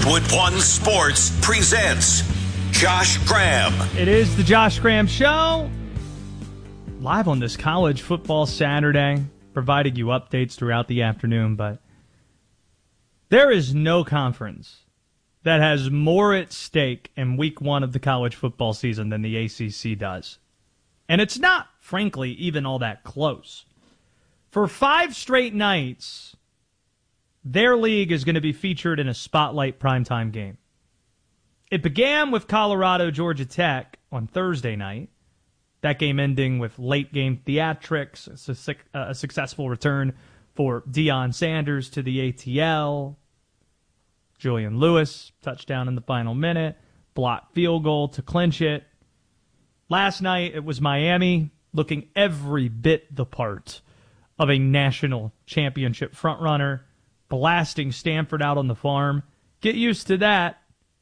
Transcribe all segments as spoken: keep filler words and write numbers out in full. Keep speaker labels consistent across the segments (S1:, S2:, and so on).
S1: Westwood One Sports presents Josh Graham.
S2: It is the Josh Graham Show, live on this college football Saturday, providing you updates throughout the afternoon. But there is no conference that has more at stake in week one of the college football season than the A C C does. And it's not, frankly, even all that close. For five straight nights, their league is going to be featured in a spotlight primetime game. It began with Colorado, Georgia Tech on Thursday night. That game ending with late game theatrics, a successful return for Deion Sanders to the A T L. Julian Lewis, touchdown in the final minute, blocked field goal to clinch it. Last night it was Miami looking every bit the part of a national championship frontrunner, blasting Stanford out on the farm. Get used to that.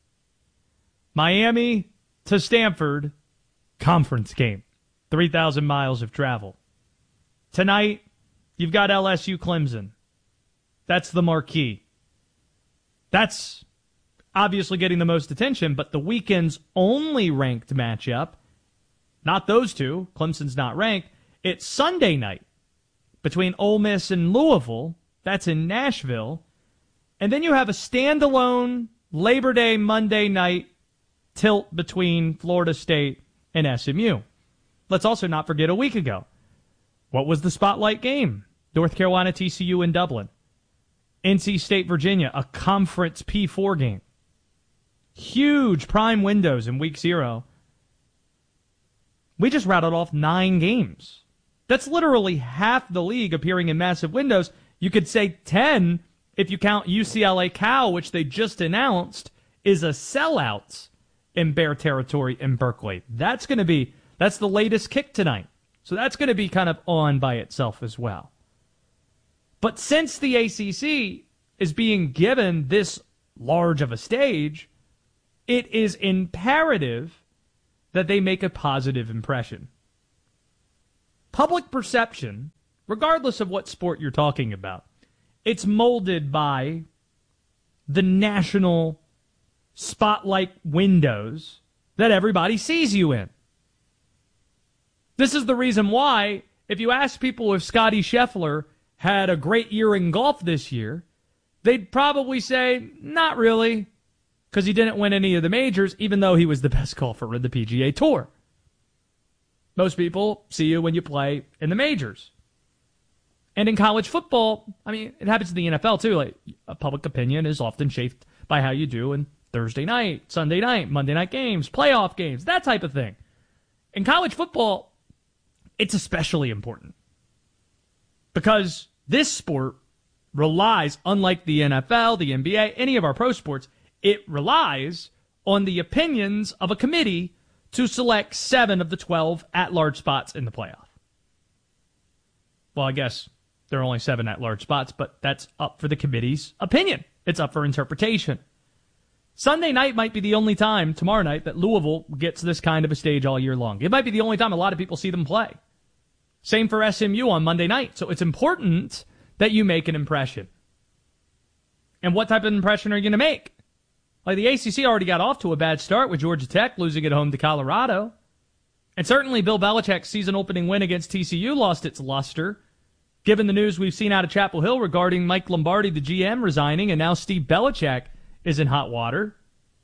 S2: Miami to Stanford, conference game. three thousand miles of travel. Tonight, you've got L S U Clemson. That's the marquee. That's obviously getting the most attention, but the weekend's only ranked matchup, not those two, Clemson's not ranked, it's Sunday night between Ole Miss and Louisville. That's in Nashville. And then you have a standalone Labor Day Monday night tilt between Florida State and S M U. Let's also not forget a week ago. What was the spotlight game? North Carolina, T C U in Dublin. N C State, Virginia, a conference P four game. Huge prime windows in week zero. We just rattled off nine games. That's literally half the league appearing in massive windows. You could say ten if you count U C L A Cal, which they just announced is a sellout in Bear territory in Berkeley. That's going to be, that's the latest kick tonight. So that's going to be kind of on by itself as well. But since the A C C is being given this large of a stage, it is imperative that they make a positive impression. Public perception, regardless of what sport you're talking about, it's molded by the national spotlight windows that everybody sees you in. This is the reason why, if you ask people if Scotty Scheffler had a great year in golf this year, they'd probably say, not really, because he didn't win any of the majors, even though he was the best golfer in the P G A Tour. Most people see you when you play in the majors. And in college football, I mean, it happens in the N F L too. Like, public opinion is often shaped by how you do in Thursday night, Sunday night, Monday night games, playoff games, that type of thing. In college football, it's especially important because this sport relies, unlike the N F L, the N B A, any of our pro sports, it relies on the opinions of a committee to select seven of the twelve at-large spots in the playoff. Well, I guess there are only seven at-large spots, but that's up for the committee's opinion. It's up for interpretation. Sunday night might be the only time, tomorrow night, that Louisville gets this kind of a stage all year long. It might be the only time a lot of people see them play. Same for S M U on Monday night. So it's important that you make an impression. And what type of impression are you going to make? Like, the A C C already got off to a bad start with Georgia Tech losing at home to Colorado. And certainly Bill Belichick's season-opening win against T C U lost its luster, given the news we've seen out of Chapel Hill regarding Mike Lombardi, the G M, resigning, and now Steve Belichick is in hot water.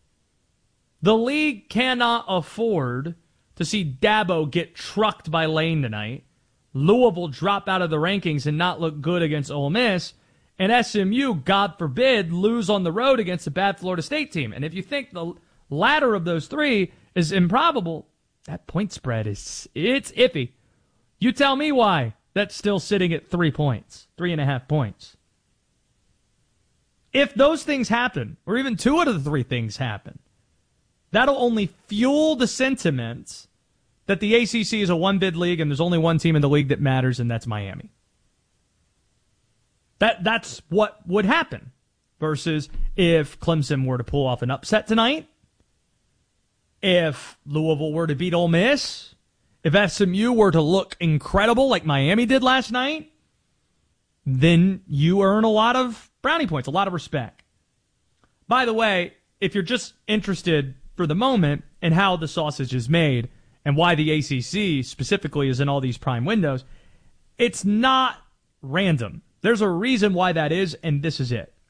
S2: The league cannot afford to see Dabo get trucked by Lane tonight, Louisville drop out of the rankings and not look good against Ole Miss, and S M U, God forbid, lose on the road against a bad Florida State team. And if you think the latter of those three is improbable, that point spread is, it's iffy. You tell me why that's still sitting at three points, three and a half points. If those things happen, or even two out of the three things happen, that'll only fuel the sentiment that the A C C is a one-bid league and there's only one team in the league that matters, and that's Miami. That That's what would happen. Versus if Clemson were to pull off an upset tonight, if Louisville were to beat Ole Miss, if S M U were to look incredible like Miami did last night, then you earn a lot of brownie points, a lot of respect. By the way, if you're just interested for the moment in how the sausage is made and why the A C C specifically is in all these prime windows, it's not random. There's a reason why that is, and this is it.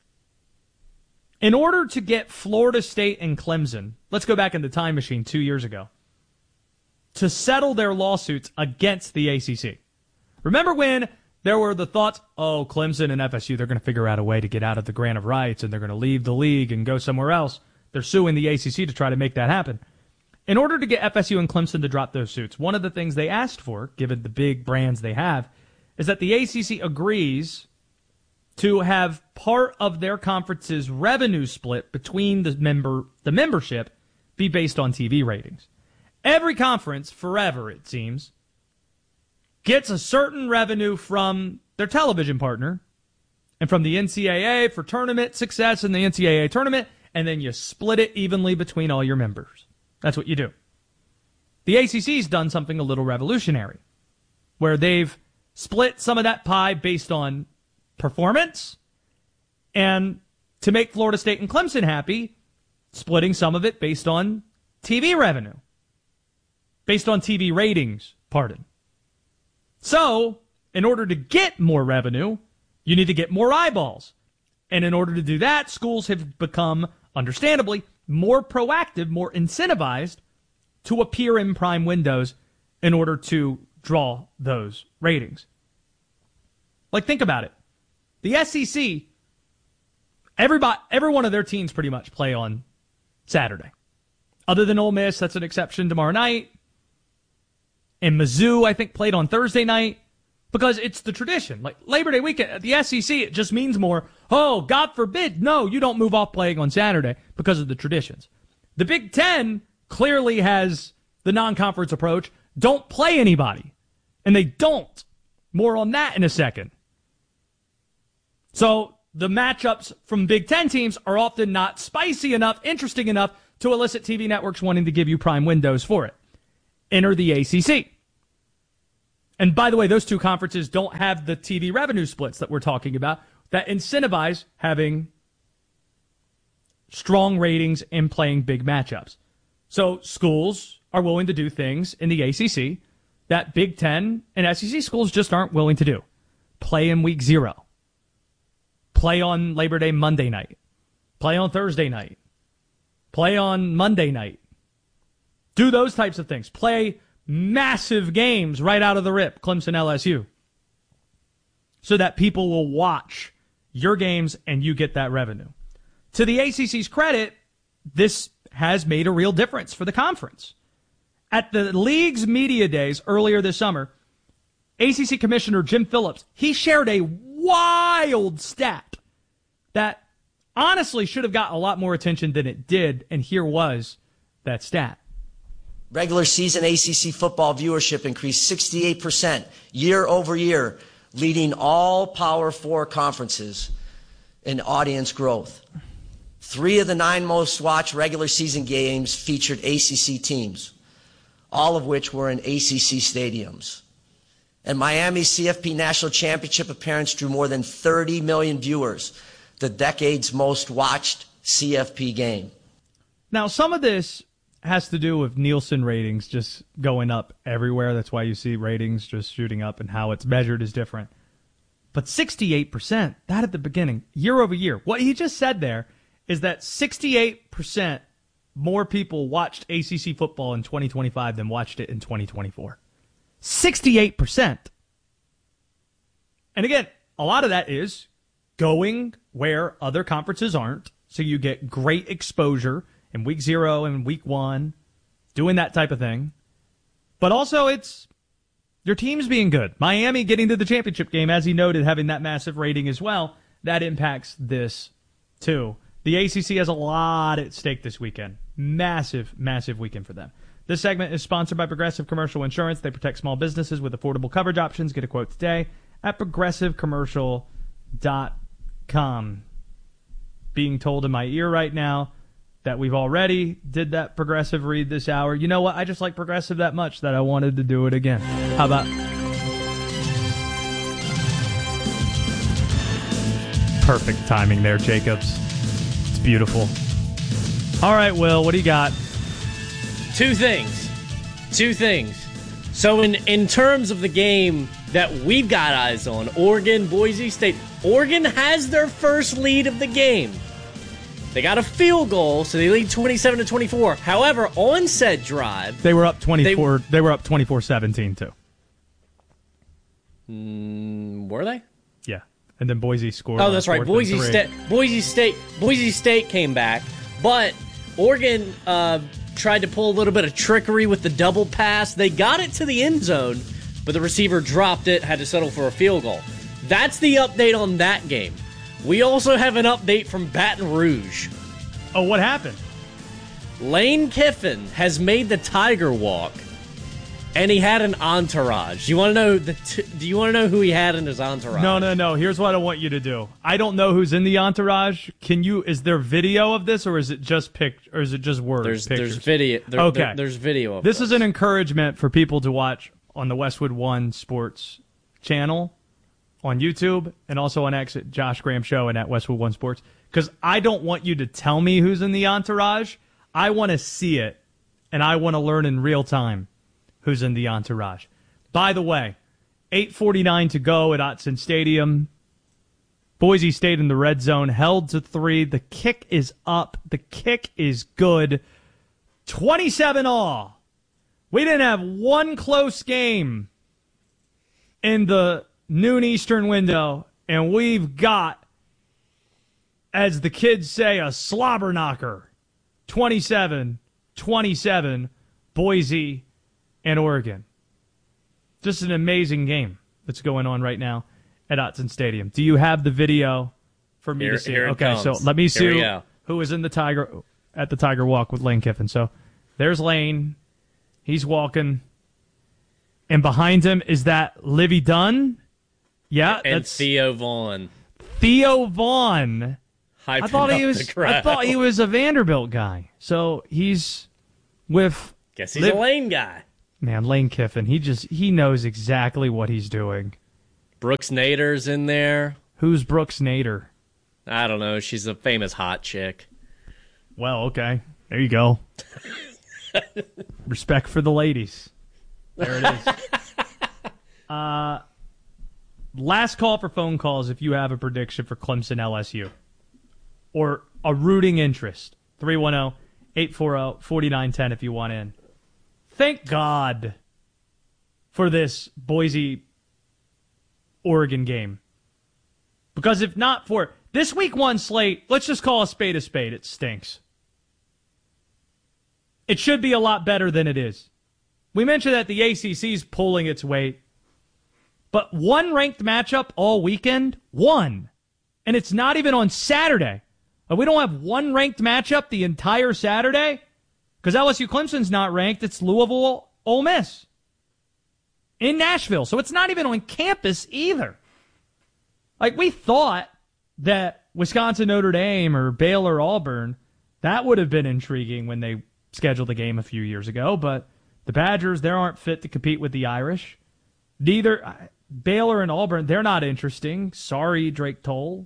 S2: In order to get Florida State and Clemson, let's go back in the time machine two years ago, to settle their lawsuits against the A C C. Remember when there were the thoughts, oh, Clemson and F S U, they're going to figure out a way to get out of the grant of rights, and they're going to leave the league and go somewhere else. They're suing the A C C to try to make that happen. In order to get F S U and Clemson to drop those suits, one of the things they asked for, given the big brands they have, is that the A C C agrees to have part of their conference's revenue split between the member the membership be based on T V ratings. Every conference, forever it seems, gets a certain revenue from their television partner and from the N C double A for tournament success in the N C double A tournament, and then you split it evenly between all your members. That's what you do. The A C C's done something a little revolutionary, where they've split some of that pie based on performance, and to make Florida State and Clemson happy, splitting some of it based on T V revenue, based on T V ratings, pardon. So, in order to get more revenue, you need to get more eyeballs. And in order to do that, schools have become, understandably, more proactive, more incentivized to appear in prime windows in order to draw those ratings. Like, think about it. The S E C, everybody, every one of their teams pretty much play on Saturday. Other than Ole Miss, that's an exception tomorrow night. And Mizzou, I think, played on Thursday night because it's the tradition. Like Labor Day weekend at the S E C, it just means more, oh, God forbid, no, you don't move off playing on Saturday because of the traditions. The Big Ten clearly has the non-conference approach. Don't play anybody. And they don't. More on that in a second. So the matchups from Big Ten teams are often not spicy enough, interesting enough to elicit T V networks wanting to give you prime windows for it. Enter the A C C. And by the way, those two conferences don't have the T V revenue splits that we're talking about that incentivize having strong ratings and playing big matchups. So schools are willing to do things in the A C C that Big Ten and S E C schools just aren't willing to do. Play in week zero. Play on Labor Day Monday night. Play on Thursday night. Play on Monday night. Do those types of things. Play massive games right out of the rip, Clemson L S U, so that people will watch your games and you get that revenue. To the A C C's credit, this has made a real difference for the conference. At the league's media days earlier this summer, A C C Commissioner Jim Phillips, he shared a wild stat that honestly should have got a lot more attention than it did, and here was that stat.
S3: Regular season A C C football viewership increased sixty-eight percent year over year, leading all Power Four conferences in audience growth. Three of the nine most watched regular season games featured A C C teams, all of which were in A C C stadiums. And Miami's C F P National Championship appearance drew more than thirty million viewers, the decade's most watched C F P game.
S2: Now, some of this has to do with Nielsen ratings just going up everywhere. That's why you see ratings just shooting up, and how it's measured is different. But sixty-eight percent, that at the beginning, year over year. What he just said there is that sixty-eight percent more people watched A C C football in twenty twenty-five than watched it in twenty twenty-four. sixty-eight percent. And again, a lot of that is going where other conferences aren't, so you get great exposure in week zero and week one, doing that type of thing. But also it's your team's being good. Miami getting to the championship game, as he noted, having that massive rating as well. That impacts this too. The A C C has a lot at stake this weekend. Massive, massive weekend for them. This segment is sponsored by Progressive Commercial Insurance. They protect small businesses with affordable coverage options. Get a quote today at progressive commercial dot com. Being told in my ear right now that we've already did that Progressive read this hour. You know what? I just like Progressive that much that I wanted to do it again. How about... Perfect timing there, Jacobs. It's It's beautiful. All right, Will, what do you got?
S4: Two things. Two things. So in, in terms of the game that we've got eyes on, Oregon, Boise State. Oregon has their first lead of the game. They got a field goal, so they lead twenty-seven to twenty-four. However, on said drive,
S2: They were up twenty-four. They, they were up twenty-four seventeen too.
S4: Mm, were they?
S2: Yeah, and then Boise scored.
S4: Oh, that's right. Boise State. Boise State. Boise State came back, but Oregon uh, tried to pull a little bit of trickery with the double pass. They got it to the end zone, but the receiver dropped it, had to settle for a field goal. That's the update on that game. We also have an update from Baton Rouge.
S2: Oh, what happened?
S4: Lane Kiffin has made the Tiger Walk, and he had an entourage. Do you want to know the? T- do you want to know who he had in his entourage?
S2: No, no, no. Here's what I want you to do. I don't know who's in the entourage. Can you? Is there video of this, or is it just pic? Or is it just words?
S4: There's
S2: pictures?
S4: there's video. There,
S2: okay.
S4: There, there's video of
S2: this.
S4: This
S2: is an encouragement for people to watch on the Westwood One Sports channel on YouTube and also on X at Josh Graham Show and at Westwood One Sports. Because I don't want you to tell me who's in the entourage. I want to see it, and I want to learn in real time who's in the entourage. By the way, eight forty-nine to go at Autzen Stadium. Boise State in the red zone, held to three. The kick is up. The kick is good. twenty-seven all. We didn't have one close game in the noon Eastern window, and we've got, as the kids say, a slobber knocker. twenty-seven twenty-seven, Boise and Oregon. Just an amazing game that's going on right now at Autzen Stadium. Do you have the video for me
S4: here,
S2: to see?
S4: Here it
S2: okay,
S4: comes.
S2: so let me see
S4: who,
S2: who was in the Tiger at the Tiger Walk with Lane Kiffin. So there's Lane. He's walking. And behind him is that Livy Dunn. Yeah,
S4: and
S2: that's
S4: Theo Vaughn.
S2: Theo Vaughn. I thought he was.
S4: I
S2: I thought he was a Vanderbilt guy. So he's with.
S4: Guess he's
S2: Liv-
S4: a Lane guy.
S2: Man, Lane Kiffin. He just he knows exactly what he's doing.
S4: Brooks Nader's in there.
S2: Who's Brooks Nader?
S4: I don't know. She's a famous hot chick.
S2: Well, okay. There you go. Respect for the ladies. There it is. uh, last call for phone calls if you have a prediction for Clemson L S U. Or a rooting interest. three one zero, eight four zero, four nine one zero if you want in. Thank God for this Boise Oregon game. Because if not for this week one slate, let's just call a spade a spade. It stinks. It should be a lot better than it is. We mentioned that the A C C is pulling its weight. But one ranked matchup all weekend? One. And it's not even on Saturday. We don't have one ranked matchup the entire Saturday? Because L S U Clemson's not ranked. It's Louisville, Ole Miss. In Nashville. So it's not even on campus either. Like, we thought that Wisconsin, Notre Dame, or Baylor, Auburn, that would have been intriguing when they scheduled the game a few years ago. But the Badgers, they aren't fit to compete with the Irish. Neither Baylor and Auburn, they're not interesting. Sorry, Drake Toll.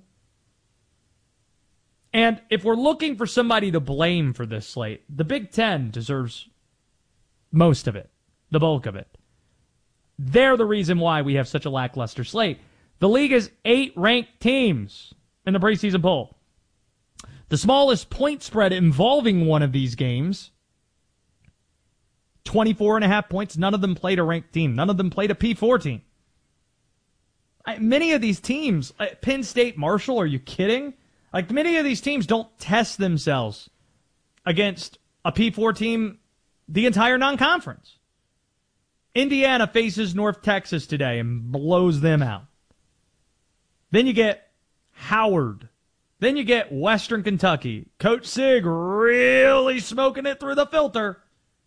S2: And if we're looking for somebody to blame for this slate, the Big Ten deserves most of it, the bulk of it. They're the reason why we have such a lackluster slate. The league is eight ranked teams in the preseason poll. The smallest point spread involving one of these games, twenty-four and a half points. None of them played a ranked team. None of them played a P four team. I, many of these teams, uh, Penn State, Marshall, are you kidding? Like, many of these teams don't test themselves against a P four team the entire non-conference. Indiana faces North Texas today and blows them out. Then you get Howard. Then you get Western Kentucky. Coach Sig really smoking it through the filter.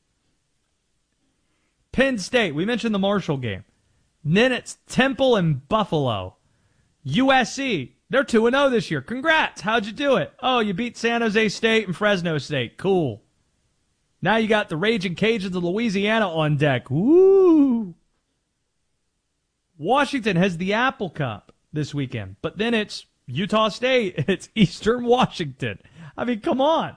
S2: Penn State. We mentioned the Marshall game. Then it's Temple and Buffalo. U S C. They're two and oh this year. Congrats. How'd you do it? Oh, you beat San Jose State and Fresno State. Cool. Now you got the Raging Cajuns of Louisiana on deck. Woo! Washington has the Apple Cup this weekend, but then it's Utah State. It's Eastern Washington. I mean, come on.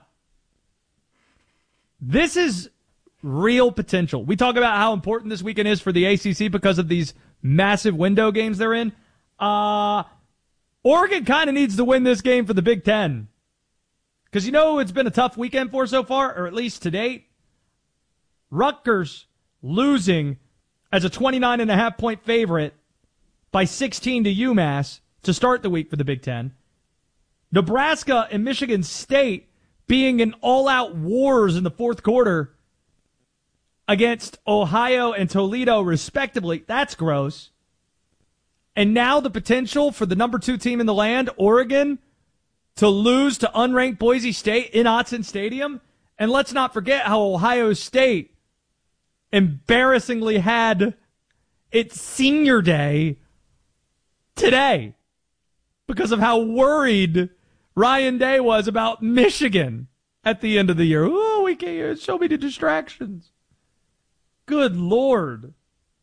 S2: This is real potential. We talk about how important this weekend is for the A C C because of these massive window games they're in. Uh, Oregon kind of needs to win this game for the Big Ten. Because you know it's been a tough weekend for so far, or at least to date. Rutgers losing as a twenty-nine and a half point favorite by sixteen to UMass to start the week for the Big Ten. Nebraska and Michigan State being in all-out wars in the fourth quarter against Ohio and Toledo, respectively. That's gross. And now the potential for the number two team in the land, Oregon, to lose to unranked Boise State in Autzen Stadium. And let's not forget how Ohio State embarrassingly had its senior day today because of how worried Ryan Day was about Michigan at the end of the year. Oh, we can't show me the distractions. Good Lord.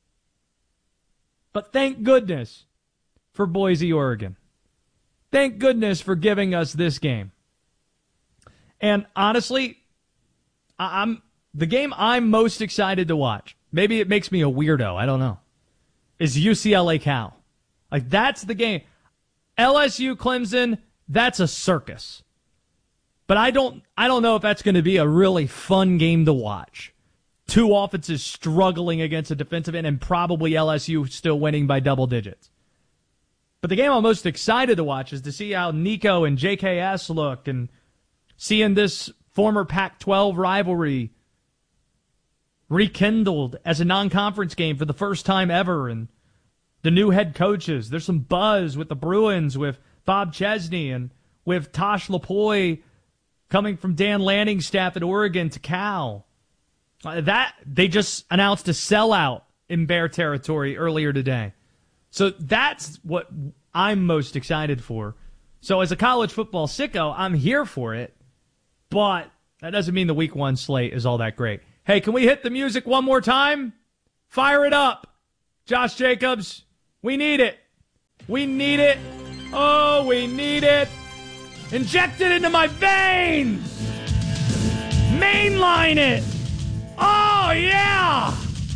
S2: But thank goodness for Boise, Oregon. Thank goodness for giving us this game. And honestly, I'm the game I'm most excited to watch. Maybe it makes me a weirdo. I don't know. Is U C L A Cal. Like, that's the game. L S U Clemson, that's a circus. But I don't I don't know if that's going to be a really fun game to watch. Two offenses struggling against a defensive end and probably L S U still winning by double digits. But the game I'm most excited to watch is to see how Nico and J K S look and seeing this former Pac twelve rivalry rekindled as a non-conference game for the first time ever. And the new head coaches, there's some buzz with the Bruins, with Bob Chesney and with Tosh Lupoi coming from Dan Lanning's staff at Oregon to Cal. Uh, that they just announced a sellout in Bear territory earlier today. So that's what I'm most excited for. So as a college football sicko, I'm here for it, but that doesn't mean the week one slate is all that great. Hey, can we hit the music one more time? Fire it up. Josh Jacobs, we need it. We need it. Oh, we need it. Inject it into my veins. Mainline it. Oh, yeah!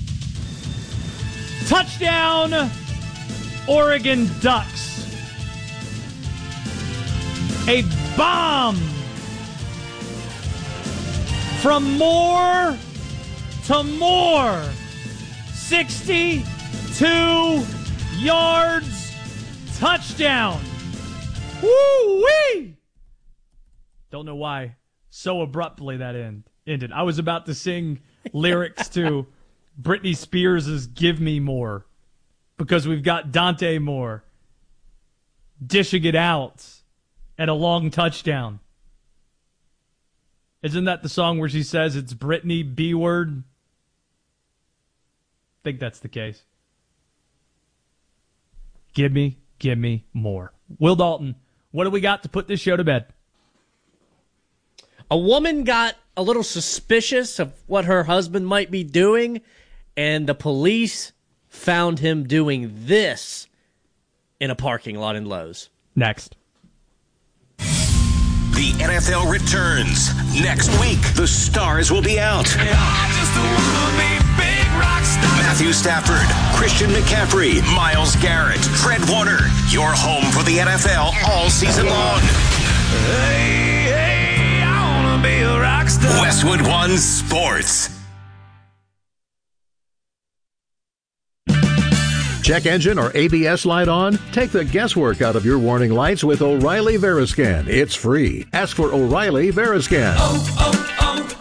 S2: Touchdown, Oregon Ducks. A bomb from more to more. sixty-two yards, touchdown. Woo-wee! Don't know why so abruptly that end ended. I was about to sing lyrics to Britney Spears' Give Me More because we've got Dante Moore dishing it out and a long touchdown. Isn't that the song where she says it's Britney B-word? I think that's the case. Give me, give me more. Will Dalton, what do we got to put this show to bed?
S4: A woman got a little suspicious of what her husband might be doing, and the police found him doing this in a parking lot in Lowe's.
S2: Next.
S1: The N F L returns. Next week, the stars will be out. Matthew Stafford, Christian McCaffrey, Myles Garrett, Fred Warner. Your home for the N F L all season long. Hey, hey, I wanna be a rock star. Westwood One Sports.
S5: Check engine or A B S light on? Take the guesswork out of your warning lights with O'Reilly Veriscan. It's free. Ask for O'Reilly Veriscan.
S6: Oh,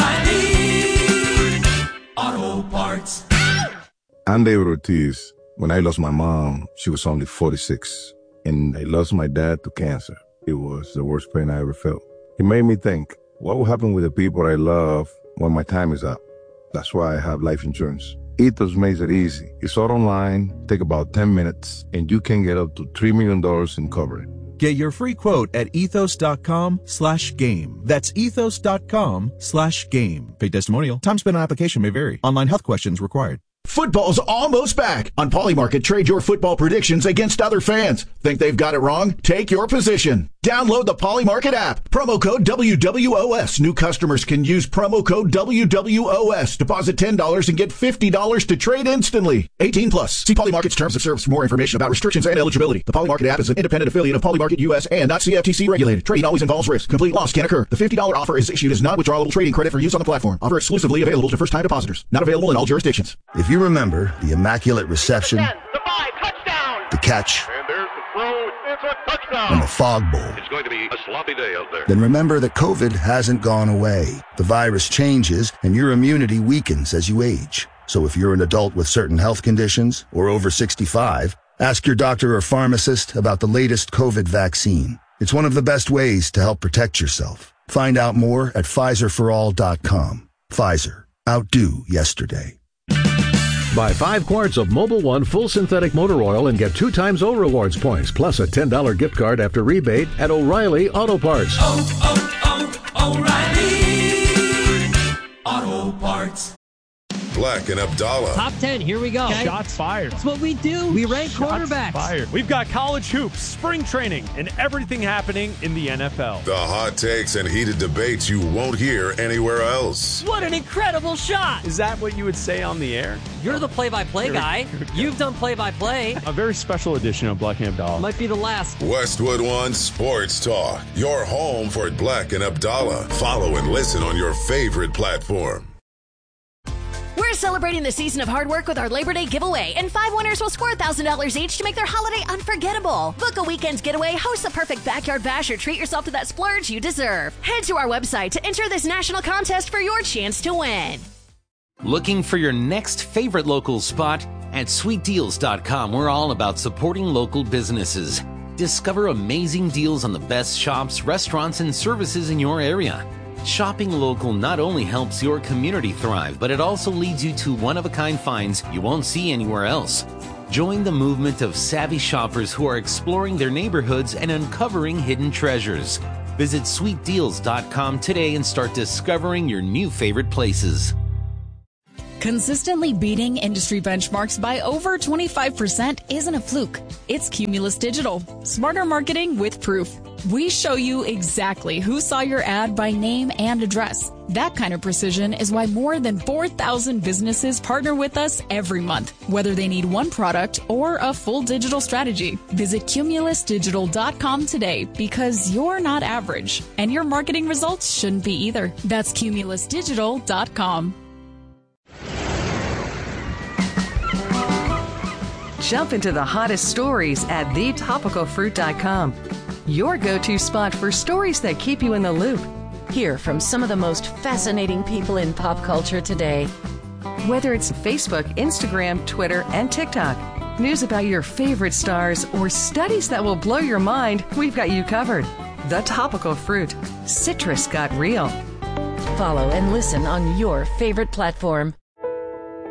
S6: oh, oh, O'Reilly Auto Parts.
S7: I'm David Ortiz. When I lost my mom, she was only forty-six. And I lost my dad to cancer. It was the worst pain I ever felt. It made me think, what will happen with the people I love when my time is up? That's why I have life insurance. Ethos makes it easy. It's all online, take about ten minutes, and you can get up to three million dollars in coverage.
S8: Get your free quote at ethos.com slash game. That's ethos.com slash game. Paid testimonial. Time spent on application may vary. Online health questions required.
S9: Football's almost back. On Polymarket, trade your football predictions against other fans. Think they've got it wrong? Take your position. Download the Polymarket app. Promo code W W O S. New customers can use promo code W W O S. Deposit ten dollars and get fifty dollars to trade instantly. eighteen plus. See Polymarket's terms of service for more information about restrictions and eligibility. The Polymarket app is an independent affiliate of Polymarket U S and not C F T C regulated. Trading always involves risk. Complete loss can occur. The fifty dollars offer is issued as non-withdrawable trading credit for use on the platform. Offer exclusively available to first-time depositors. Not available in all jurisdictions.
S10: If you remember the immaculate reception,
S11: ten, the five, touchdown.
S10: the catch,
S11: And there's the throw. It's a touchdown.
S10: and the fog bowl,
S11: It's going to be a sloppy day out there.
S10: then remember that COVID hasn't gone away. The virus changes, and your immunity weakens as you age. So if you're an adult with certain health conditions or over sixty-five, ask your doctor or pharmacist about the latest COVID vaccine. It's one of the best ways to help protect yourself. Find out more at Pfizer for all dot com. Pfizer. Outdo yesterday.
S5: Buy five quarts of Mobil One full synthetic motor oil and get two times O Rewards points, plus a ten dollars gift card after rebate at O'Reilly Auto Parts.
S6: Oh, oh, oh, O'Reilly Auto Parts.
S12: Black and Abdallah.
S13: Top ten, here we go.
S14: Okay. Shots fired.
S13: That's what we do. We rank
S14: Shots
S13: quarterbacks.
S14: Fired. We've got college hoops, spring training, and everything happening in the N F L.
S12: The hot takes and heated debates you won't hear anywhere else.
S13: What an incredible shot.
S14: Is that what you would say on the air?
S13: You're the play-by-play guy. You've done play-by-play.
S14: A very special edition of Black and Abdallah.
S13: Might be the last.
S12: Westwood One Sports Talk. Your home for Black and Abdallah. Follow and listen on your favorite platform.
S15: We're celebrating the season of hard work with our Labor Day giveaway, and five winners will score one thousand dollars each to make their holiday unforgettable. Book a weekend's getaway, host the perfect backyard bash, or treat yourself to that splurge you deserve. Head to our website to enter this national contest for your chance to win.
S16: Looking for your next favorite local spot? At sweet deals dot com, we're all about supporting local businesses. Discover amazing deals on the best shops, restaurants, and services in your area. Shopping local not only helps your community thrive, but it also leads you to one-of-a-kind finds you won't see anywhere else. Join the movement of savvy shoppers who are exploring their neighborhoods and uncovering hidden treasures. Visit sweet deals dot com today and start discovering your new favorite places.
S17: Consistently beating industry benchmarks by over twenty-five percent isn't a fluke. It's Cumulus Digital. Smarter marketing with proof. We show you exactly who saw your ad by name and address. That kind of precision is why more than four thousand businesses partner with us every month, whether they need one product or a full digital strategy. Visit Cumulus Digital dot com today, because you're not average, and your marketing results shouldn't be either. That's Cumulus Digital dot com.
S18: Jump into the hottest stories at the topical fruit dot com. Your go-to spot for stories that keep you in the loop.
S19: Hear from some of the most fascinating people in pop culture today.
S18: Whether it's Facebook, Instagram, Twitter, and TikTok, news about your favorite stars, or studies that will blow your mind, we've got you covered. The Topical Fruit. Citrus got real.
S19: Follow and listen on your favorite platform.